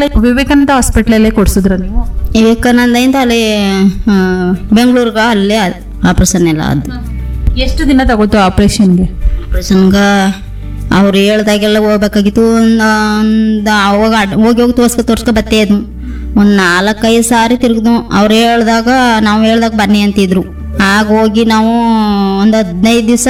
ಎಲ್ಲ ವಿವೇಕಾನಂದ ಹಾಸ್ಪಿಟ್ಲಲ್ಲೇ ಕೊಡ್ಸಿದ್ರ ನೀವು? ವಿವೇಕಾನಂದದಿಂದ ಅಲ್ಲಿ ಬೆಂಗಳೂರಿಗೆ ಅಲ್ಲೇ ಆಪ್ರೇಷನ್ ಎಲ್ಲ ಅದು. ಎಷ್ಟು ದಿನ ತಗೋತು ಆಪರೇಷನ್ಗೆ? ಆಪ್ರೇಷನ್ಗೆ ಅವ್ರು ಹೇಳ್ದಾಗೆಲ್ಲ ಹೋಗ್ಬೇಕಾಗಿತ್ತು. ಅವಾಗ ಹೋಗಿ ತೋರ್ಸ್ಕೊ ಬತ್ತೇ ಅದು ಒಂದು 4-5 ಸಾರಿ ತಿರುಗಿದ್ವು. ಅವ್ರು ಹೇಳ್ದಾಗ ನಾವು ಹೇಳ್ದಾಗ ಬನ್ನಿ ಅಂತಿದ್ರು. ಆಗ ಹೋಗಿ ನಾವು ಒಂದು 15 ದಿವಸ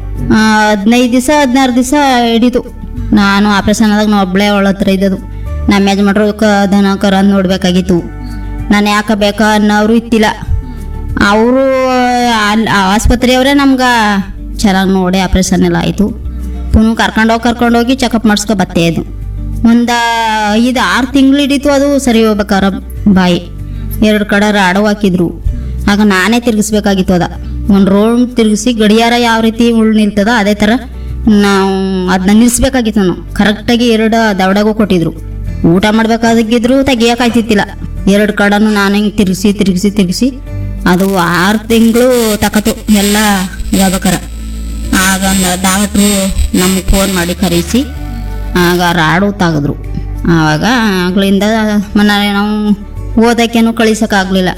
16 ದಿವಸ ಹಿಡಿತು. ನಾನು ಆಪ್ರೇಷನ್ ಆದಾಗ ನಾವು ಒಬ್ಬಳೇ ಅವಳ ಹತ್ರ ಇದ್ದದು. ನಮ್ಮ ಯಜಮಾನ್ರು ದನ ಕರ ನೋಡ್ಬೇಕಾಗಿತ್ತು. ನಾನು ಯಾಕೆ ಬೇಕಾ ಅನ್ನೋರು ಇತ್ತಿಲ್ಲ. ಅವರು ಆಸ್ಪತ್ರೆಯವರೇ ನಮ್ಗೆ ಚೆನ್ನಾಗಿ ನೋಡಿ ಆಪ್ರೇಷನ್ ಎಲ್ಲ ಆಯಿತು. ಪುನಃ ಕರ್ಕೊಂಡೋಗಿ ಚೆಕಪ್ ಮಾಡಿಸ್ಕೊ ಬತ್ತೇ ಅದು. ಒಂದು 5-6 ತಿಂಗಳು ಹಿಡಿತು ಅದು ಸರಿ ಹೋಗ್ಬೇಕಾರ. ಬಾಯಿ 2 ಕಡೆ ರಾಡು ಹಾಕಿದ್ರು. ಆಗ ನಾನೇ ತಿರುಗಿಸ್ಬೇಕಾಗಿತ್ತು. ಒಂದು ರೌಂಡ್ ತಿರುಗಿಸಿ ಗಡಿಯಾರ ಯಾವ ರೀತಿ ಉಳ್ಳು ನಿಲ್ತದ ಅದೇ ಥರ ನಾವು ಅದನ್ನ ನಿಲ್ಲಿಸ್ಬೇಕಾಗಿತ್ತು. ನಾವು ಕರೆಕ್ಟಾಗಿ 2 ದವಡಗೂ ಕೊಟ್ಟಿದ್ರು. ಊಟ ಮಾಡ್ಬೇಕಾಗಿದ್ರು ತೆಗಿಯೋಕಾಯ್ತಿತ್ತಿಲ್ಲ. 2 ಕಡೆನೂ ನಾನು ಹಿಂಗೆ ತಿರುಗಿಸಿ ಅದು 6 ತಿಂಗಳು ತಕತು ಎಲ್ಲ ಇದಾಗಬೇಕಾರ. ಆಗ ಡಾಕ್ಟ್ರು ನಮ್ಗೆ ಫೋನ್ ಮಾಡಿ ಕರೆಸಿ ಆಗ ರಾಡು ತೆಗೆದ್ರು. ಆವಾಗ ಆಗ್ಲಿಂದ ಮನೆ ನಾವು ಓದೋಕ್ಕೇನು ಕಳಿಸೋಕ್ಕಾಗಲಿಲ್ಲ.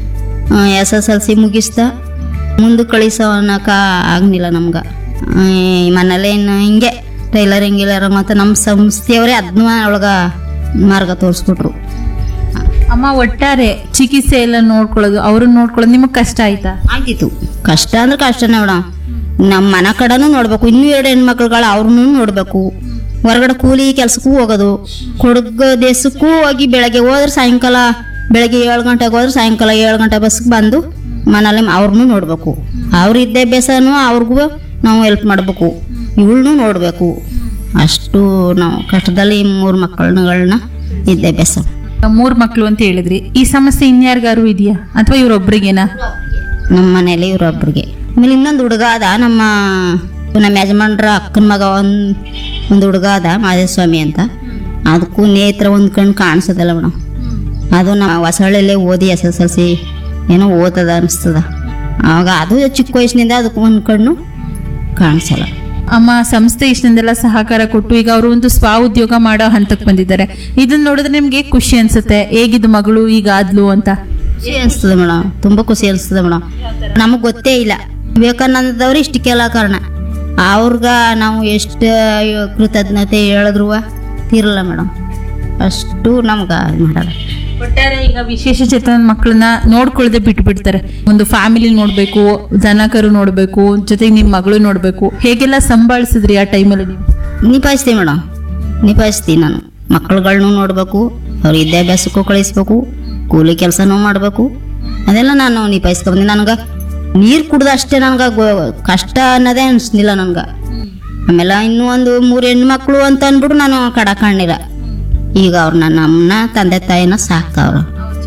SSLC ಮುಗಿಸ್ದ ಮುಂದಕ್ಕೆ ಕಳಿಸೋನಕ ಆಗಲಿಲ್ಲ ನಮ್ಗೆ. ಮನೇಲಿ ಇನ್ನು ಹಿಂಗೆ ಟೈಲರಿಂಗ್ ಇಲ್ಲಾರ ಮತ್ತು ನಮ್ಮ ಸಂಸ್ಥೆಯವರೇ ಅದನ್ನ ಒಳಗೆ ಮಾರ್ಗ ತೋರಿಸ್ಬಿಟ್ರು. ಅಮ್ಮ, ಒಟ್ಟಾರೆ ಚಿಕಿತ್ಸೆ ಎಲ್ಲ ನೋಡ್ಕೊಳ್ಳೋದು, ಅವ್ರನ್ನ ನೋಡ್ಕೊಳ್ಳೋದು ನಿಮಗೆ ಕಷ್ಟ ಆಯ್ತಾ? ಆಯ್ತಿತ್ತು. ಕಷ್ಟ ಅಂದ್ರೆ ಕಷ್ಟನೇ ಮೇಡಮ್. ನಮ್ಮ ಮನೆ ಕಡೆನೂ ನೋಡ್ಬೇಕು, ಇನ್ನೂ 2 ಹೆಣ್ಮಕ್ಳುಗಳು ಅವ್ರನ್ನೂ ನೋಡಬೇಕು. ಹೊರಗಡೆ ಕೂಲಿ ಕೆಲ್ಸಕ್ಕೂ ಹೋಗೋದು, ಕೊಡಗು ದೇಶಕ್ಕೂ ಹೋಗಿ ಬೆಳಗ್ಗೆ ಹೋದ್ರೆ ಸಾಯಂಕಾಲ, ಬೆಳಗ್ಗೆ 7 ಗಂಟೆಗೆ ಹೋದ್ರೆ ಸಾಯಂಕಾಲ 7 ಗಂಟೆ ಬಸ್ಗೆ ಬಂದು ಮನೇಲಿ ಅವ್ರನ್ನೂ ನೋಡಬೇಕು. ಅವ್ರ ವಿದ್ಯಾಭ್ಯಾಸನೂ ಅವ್ರಿಗೂ ನಾವು ಹೆಲ್ಪ್ ಮಾಡಬೇಕು, ಇವಳನ್ನೂ ನೋಡಬೇಕು. ಅಷ್ಟು ನಾವು ಕಷ್ಟದಲ್ಲಿ 3 ಮಕ್ಕಳುಗಳನ್ನ ವಿದ್ಯಾಭ್ಯಾಸ. 3 ಮಕ್ಕಳು ಅಂತ ಹೇಳಿದ್ರಿ. ಈ ಸಮಸ್ಯೆ ಇನ್ಯಾರಿಗಾರು ಇದೆಯಾ ಅಥವಾ ಇವ್ರೊಬ್ರಿಗೇನಾ? ನಮ್ಮ ಮನೇಲಿ ಇವ್ರೊಬ್ರಿಗೆ. ಆಮೇಲೆ ಇನ್ನೊಂದು ಹುಡುಗ ಅದ, ನಮ್ಮ ಯಜಮಾನ್ರ ಅಕ್ಕನ ಮಗ ಒಂದು ಹುಡುಗ ಅದ, ಮಾದೇಸ್ವಾಮಿ ಅಂತ. ಅದಕ್ಕೂ ನೇತ್ರ ಒಂದು ಕಣ್ಣು ಕಾಣಿಸೋದಲ್ಲ ಮೇಡಮ್. ಅದು ನಾವು ಹೊಸಳ್ಳಿಯಲ್ಲೇ ಓದಿ SSLC ಏನೋ ಓದದ ಅನಿಸ್ತದ. ಆವಾಗ ಅದು ಚಿಕ್ಕ ವಯಸ್ಸಿನಿಂದ ಅದಕ್ಕೆ ಒಂದು ಕಣ್ಣು ಕಾಣಿಸಲ್ಲ. ಅಮ್ಮ, ಸಂಸ್ಥೆ ಇಷ್ಟೊಂದೆಲ್ಲ ಸಹಕಾರ ಕೊಟ್ಟು ಈಗ ಅವರು ಒಂದು ಸ್ವ ಉದ್ಯೋಗ ಮಾಡೋ ಹಂತಕ್ಕೆ ಬಂದಿದ್ದಾರೆ. ಇದನ್ನ ನೋಡಿದ್ರೆ ನಿಮ್ಗೆ ಖುಷಿ ಅನ್ಸುತ್ತೆ, ಹೇಗಿದ್ದು ಮಗಳು ಈಗ ಆದ್ಲು ಅಂತ? ಖುಷಿ ಅನಿಸ್ತದೆ ಮೇಡಮ್, ತುಂಬ ಖುಷಿ ಅನಿಸ್ತದೆ ಮೇಡಮ್. ನಮಗೆ ಗೊತ್ತೇ ಇಲ್ಲ ವಿವೇಕಾನಂದದವ್ರು ಇಷ್ಟಕ್ಕೆಲ್ಲ ಕಾರಣ. ಅವ್ರಿಗ ನಾವು ಎಷ್ಟು ಕೃತಜ್ಞತೆ ಹೇಳಿದ್ರು ತೀರಲ್ಲ ಮೇಡಮ್. ಅಷ್ಟು ನಮ್ಗೆ ಮಾಡಲ್ಲ. ಒಟ್ಟಾರೆ ಈಗ ವಿಶೇಷ ಚೇತನ ಮಕ್ಕಳನ್ನ ನೋಡ್ಕೊಳ್ಳದೆ ಬಿಟ್ಟು ಬಿಡ್ತಾರೆ. ಒಂದು ಫ್ಯಾಮಿಲಿ ನೋಡ್ಬೇಕು, ದನ ಕರು ನೋಡ್ಬೇಕು, ಜೊತೆಗೆ ನಿಮ್ ಮಗಳು ನೋಡ್ಬೇಕು. ಹೇಗೆಲ್ಲ ಸಂಭಾಳಿಸಿದ್ರಿ ಆ ಟೈಮಲ್ಲಿ ನೀವು? ನಿಭಾಯಿಸ್ತೀವಿ ಮೇಡಮ್, ನಿಭಾಯಿಸ್ತೀನಿ ನಾನು. ಮಕ್ಕಳುಗಳ್ನೂ ನೋಡಬೇಕು, ಅವ್ರ ವಿದ್ಯಾಭ್ಯಾಸಕ್ಕೂ ಕಳಿಸ್ಬೇಕು, ಕೂಲಿ ಕೆಲಸನೂ ಮಾಡಬೇಕು. ಅದೆಲ್ಲ ನಾನು ನಿಭಾಯಿಸ್ಕೊಂಬಂದು ನನಗೆ ನೀರು ಕುಡ್ದು ಅಷ್ಟೇ ನನಗೆ ಕಷ್ಟ ಅನ್ನೋದೇ ಅನಿಸ್ಲಿಲ್ಲ ನನಗೆ. ಆಮೇಲೆ ಇನ್ನೂ ಒಂದು 3 ಹೆಣ್ಮಕ್ಳು ಅಂತ ಅಂದ್ಬಿಟ್ಟು ನಾನು ಕಡಕಣ್ಣಿಲ್ಲ. ಈಗ ಅವ್ರು ನಮ್ಮನ್ನ ತಂದೆ ತಾಯಿನ ಸಾಕ್ತಾವ್ರು.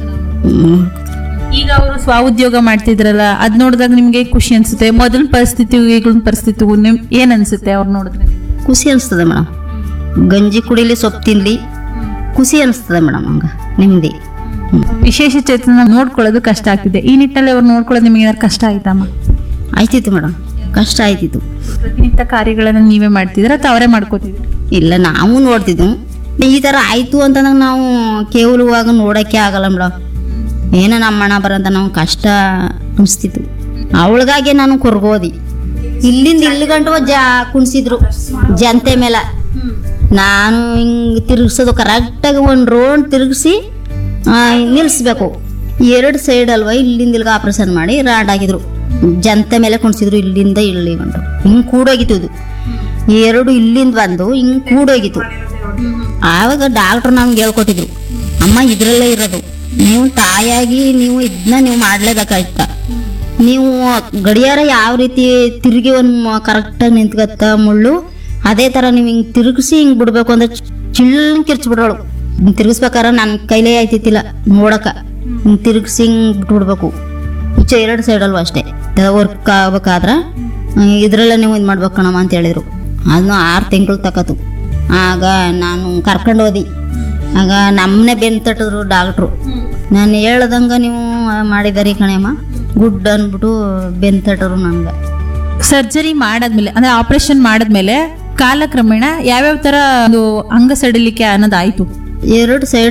ಈಗ ಅವರು ಸ್ವ ಉದ್ಯೋಗ ಮಾಡ್ತಿದ್ರಲ್ಲ, ಅದ್ ನೋಡಿದಾಗ ನಿಮ್ಗೆ ಖುಷಿ ಅನ್ಸುತ್ತೆ? ಮೊದಲ ಪರಿಸ್ಥಿತಿಗೂ ಈಗಿನ ಪರಿಸ್ಥಿತಿಗೂ ಏನ್ ಅನ್ಸುತ್ತೆ ಅವ್ರು ನೋಡಿದ್ರೆ? ಖುಷಿ ಅನಿಸ್ತದೆ ಮೇಡಮ್. ಗಂಜಿ ಕುಡಿಲಿ, ಸೊಪ್ಪು ತಿನ್ಲಿ, ಖುಷಿ ಅನಿಸ್ತದೆ ಮೇಡಮ್. ಹಂಗೆ ನೆಮ್ಮದಿ. ವಿಶೇಷ ಚೇತನ ನೋಡ್ಕೊಳ್ಳೋದು ಕಷ್ಟ ಆಗ್ತಿದೆ. ಈ ನಿಟ್ಟಲ್ಲಿ ಅವ್ರು ನೋಡ್ಕೊಳ್ಳೋದು ನಿಮ್ಗೆ ಏನಾದ್ರು ಕಷ್ಟ ಆಯ್ತಮ್ಮ? ಆಯ್ತಿತ್ತು ಮೇಡಮ್, ಕಷ್ಟ ಆಯ್ತಿತ್ತು. ಪ್ರತಿನಿತ್ಯ ಕಾರ್ಯಗಳನ್ನ ನೀವೇ ಮಾಡ್ತಿದ್ರ ಅಥವಾ ಅವರೇ ಮಾಡ್ಕೋತಿದ್ರು? ಇಲ್ಲ, ನಾವು ನೋಡ್ತಿದ್ವು. ಈ ಥರ ಆಯಿತು ಅಂತಂದಾಗ ನಾವು ಕೇವಲವಾಗ ನೋಡೋಕ್ಕೆ ಆಗಲ್ಲ ಮೇಡಮ್. ಏನೋ ನಮ್ಮ ಹಣ ಬರಂತ ನಾವು ಕಷ್ಟ ಅನಿಸ್ತಿತ್ತು. ಅವಳಿಗಾಗೆ ನಾನು ಕೊರ್ಗೋದಿ ಇಲ್ಲಿಂದ ಇಲ್ಲಿ ಗಂಟು ಕುಣಿಸಿದ್ರು ಜನತೆ ಮೇಲೆ. ನಾನು ಹಿಂಗೆ ತಿರುಗಿಸೋದು ಕರೆಕ್ಟಾಗಿ ಒಂದು ರೌಂಡ್ ತಿರುಗಿಸಿ ನಿಲ್ಲಿಸ್ಬೇಕು. 2 ಸೈಡ್ ಅಲ್ವಾ, ಇಲ್ಲಿಂದ ಇಲ್ಲಿಗೆ ಆಪ್ರೇಷನ್ ಮಾಡಿ ರಾಡ್ ಆಗಿದ್ರು. ಜನತೆ ಮೇಲೆ ಕುಣಿಸಿದ್ರು, ಇಲ್ಲಿಂದ ಇಲ್ಲಿ ಗಂಟು ಹಿಂಗೆ ಕೂಡೋಗಿತ್ತು. ಇದು 2 ಇಲ್ಲಿಂದ ಬಂದು ಹಿಂಗೆ ಕೂಡೋಗಿತ್ತು. ಆವಾಗ ಡಾಕ್ಟ್ರು ನಮ್ಗೆ ಹೇಳ್ಕೊಟ್ಟಿದ್ರು, ಅಮ್ಮ ಇದರಲ್ಲೇ ಇರೋದು, ನೀವು ತಾಯಾಗಿ ನೀವು ಇದನ್ನ ನೀವು ಮಾಡಲೇಬೇಕಾಯ್ತ. ನೀವು ಗಡಿಯಾರ ಯಾವ ರೀತಿ ತಿರುಗಿ ಒಂದು ಕರೆಕ್ಟಾಗಿ ನಿಂತ್ಕತ್ತ ಮುಳ್ಳು, ಅದೇ ಥರ ನೀವು ಹಿಂಗೆ ತಿರುಗಿಸಿ ಹಿಂಗೆ ಬಿಡ್ಬೇಕು ಅಂದ್ರೆ ಚಿಳ್ಳು ಕಿರ್ಚ್ಬಿಡೋಳು. ಹಿಂಗೆ ತಿರುಗಿಸ್ಬೇಕಾರ ನನ್ನ ಕೈಲೇ ಆಯ್ತಿತ್ತಿಲ್ಲ ನೋಡಕ. ಹಿಂಗೆ ತಿರುಗಿಸಿ ಹಿಂಗೆ ಬಿಟ್ಬಿಡ್ಬೇಕು. 2 ಸೈಡ್ ಅಲ್ವ ಅಷ್ಟೇ. ವರ್ಕ್ ಆಗ್ಬೇಕಾದ್ರೆ ಇದರಲ್ಲೇ ನೀವು ಇದು ಮಾಡ್ಬೇಕು ಕಣಮ್ಮ ಅಂತ ಹೇಳಿದರು. ಅದನ್ನು 6 ತಿಂಗಳು ತಕತು. ಆಗ ನಾನು ಕರ್ಕೊಂಡು ಹೋದಿ. ಆಗ ನಮ್ಮನ್ನೇ ಬೆನ್ನು ತಟ್ಟಿದ್ರು ಡಾಕ್ಟ್ರು. ನಾನು ಹೇಳ್ದಂಗೆ ನೀವು ಮಾಡಿದಾರಿ ಕಣೆಮ್ಮ ಗುಡ್ ಅಂದ್ಬಿಟ್ಟು ಬೆನ್ನು ತಟ್ಟರು ನನಗೆ. ಸರ್ಜರಿ ಮಾಡಾದ್ಮೇಲೆ ಅಂದ್ರೆ ಆಪರೇಷನ್ ಮಾಡಾದ್ಮೇಲೆ ಕಾಲಕ್ರಮೇಣ ಯಾವ್ಯಾವ ತರ ಒಂದು ಅಂಗ ಸಡಿಲಿಕೆ ಅನ್ನೋದಾಯ್ತು? 2 ಸೈಡ್